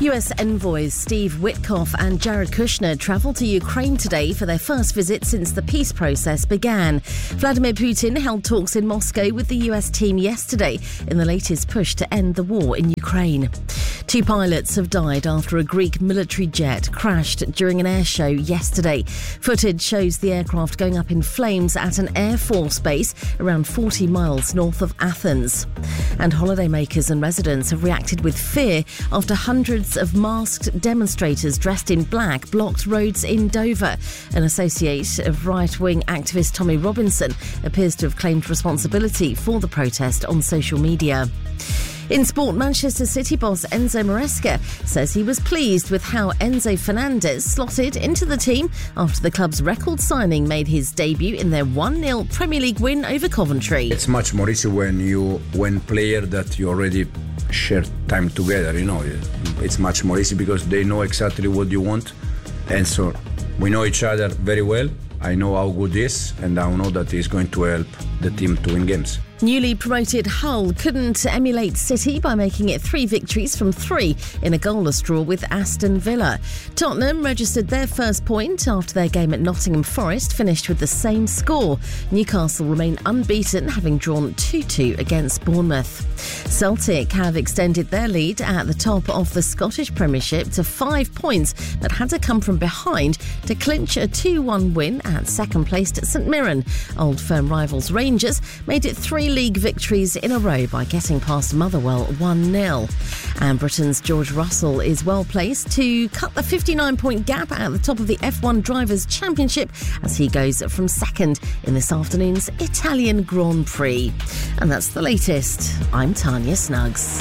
US envoys Steve Witkoff and Jared Kushner travelled to Ukraine today for their first visit since the peace process began. Vladimir Putin held talks in Moscow with the US team yesterday in the latest push to end the war in Ukraine. 2 pilots have died after a Greek military jet crashed during an air show yesterday. Footage shows the aircraft going up in flames at an Air Force base around 40 miles north of Athens. And holidaymakers and residents have reacted with fear after hundreds of masked demonstrators dressed in black blocked roads in Dover. An associate of right-wing activist Tommy Robinson appears to have claimed responsibility for the protest on social media. In sport, Manchester City boss Enzo Maresca says he was pleased with how Enzo Fernandez slotted into the team after the club's record signing made his debut in their 1-0 Premier League win over Coventry. It's much more easy when player that you already share time together, It's much more easy because they know exactly what you want. And so we know each other very well. I know how good he is, and I know that he's going to help the team to win games. Newly promoted Hull couldn't emulate City by making it 3 victories from 3 in a goalless draw with Aston Villa. Tottenham registered their first point after their game at Nottingham Forest finished with the same score. Newcastle remain unbeaten, having drawn 2-2 against Bournemouth. Celtic have extended their lead at the top of the Scottish Premiership to 5 points, but had to come from behind to clinch a 2-1 win at second-placed St Mirren. Old Firm rivals Rangers made it 3 league victories in a row by getting past Motherwell 1-0. And Britain's George Russell is well placed to cut the 59-point gap at the top of the F1 Drivers' Championship as he goes from second in this afternoon's Italian Grand Prix. And that's the latest. I'm Tanya Snuggs.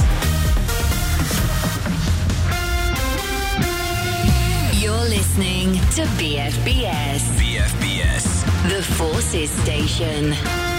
You're listening to BFBS. BFBS. The Forces Station.